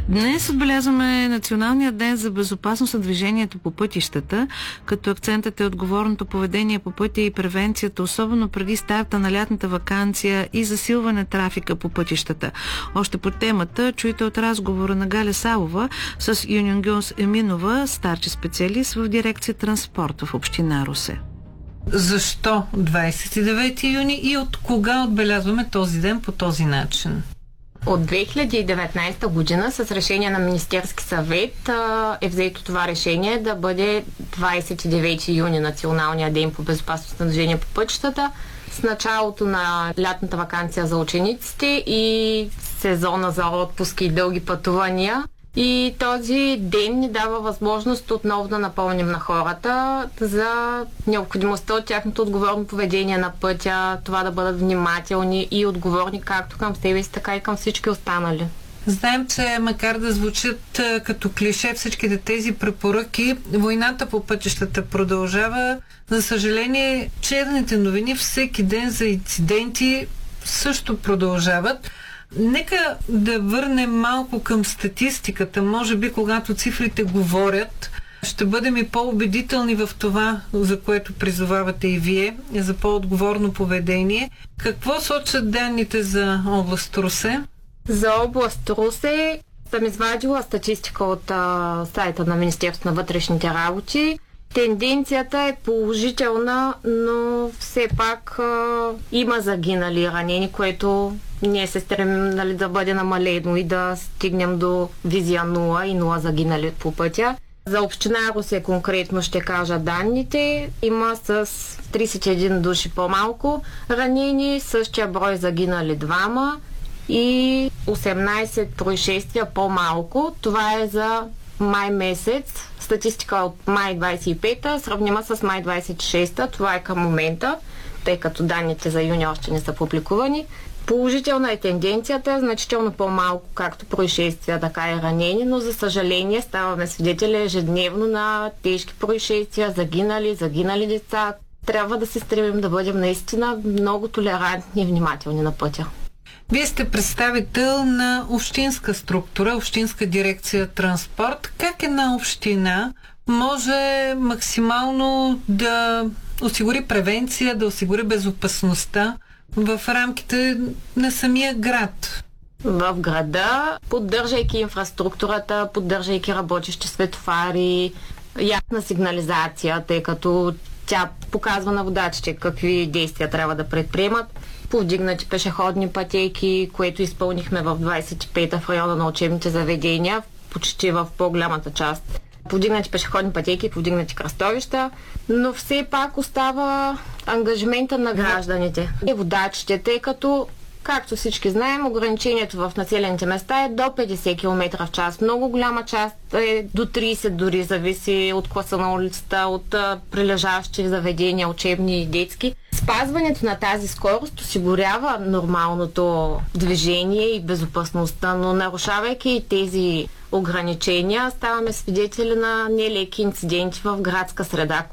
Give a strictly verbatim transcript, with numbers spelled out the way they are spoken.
Днес отбелязваме Националния ден за безопасност на движението по пътищата, като акцентът е отговорното поведение по пътя и превенцията, особено преди старта на лятната ваканция и засилване трафика по пътищата. Още по темата чуйте от разговора на Галя Савова с Юнюнгюс Еминова, старши специалист в дирекция транспорт в община Русе. Защо двадесет и девети юни и от кога отбелязваме този ден по този начин? От две хиляди и деветнадесета година с решение на Министерски съвет е взето това решение да бъде двадесет и девети юни Националния ден по безопасност на движение по пътищата, с началото на лятната ваканция за учениците и сезона за отпуски и дълги пътувания. И този ден ни дава възможност отново да напомним на хората за необходимостта от тяхното отговорно поведение на пътя, това да бъдат внимателни и отговорни както към себе си, така и към всички останали. Знаем, че макар да звучат като клише всичките тези препоръки, войната по пътищата продължава. За съжаление, черните новини всеки ден за инциденти също продължават. Нека да върнем малко към статистиката. Може би, когато цифрите говорят, ще бъдем и по-убедителни в това, за което призовавате и вие, за по-отговорно поведение. Какво сочат данните за област Русе? За област Русе съм извадила статистика от а, сайта на Министерството на вътрешните работи. Тенденцията е положителна, но все пак а, има загинали ранени, което ние се стремим, нали, да бъде намалено и да стигнем до визия нула и нула загинали по пътя. За община Русе конкретно ще кажа данните. Има с тридесет и един души по-малко ранени, същия брой загинали двама и осемнадесет происшествия по-малко. Това е за май месец. Статистика от май двадесет и пета, сравнима с май двадесет и шеста. Това е към момента, тъй като данните за юни още не са публикувани. Положителна е тенденцията, значително по-малко както происшествия, така и ранени, но за съжаление ставаме свидетели ежедневно на тежки происшествия, загинали, загинали деца. Трябва да се стремим да бъдем наистина много толерантни и внимателни на пътя. Вие сте представител на общинска структура, общинска дирекция транспорт. Как една община може максимално да осигури превенция, да осигури безопасността в рамките на самия град? В града, поддържайки инфраструктурата, поддържайки работещи светофари, ясна сигнализация, тъй като тя показва на водачите какви действия трябва да предприемат. Повдигнати пешеходни пътеки, което изпълнихме в двадесет и пета в района на учебните заведения, почти в по-голямата част. Повдигнати пешеходни пътеки, повдигнати кръстовища, но все пак остава ангажимента на гражданите и водачите, тъй като, както всички знаем, ограничението в населените места е до петдесет километра в час. Много голяма част е до тридесет дори, зависи от класа на улицата, от прилежащи заведения, учебни и детски. Спазването на тази скорост осигурява нормалното движение и безопасността, но нарушавайки тези ограничения, ставаме свидетели на нелеки инциденти в градска среда,